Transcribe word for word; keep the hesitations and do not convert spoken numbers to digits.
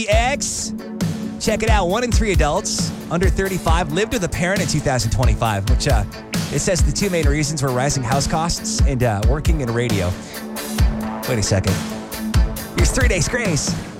X. Check it out. One in three adults under thirty-five lived with a parent in two thousand twenty-five, which uh, it says the two main reasons were rising house costs and uh, working in radio. Wait a second. Here's Three Days Grace.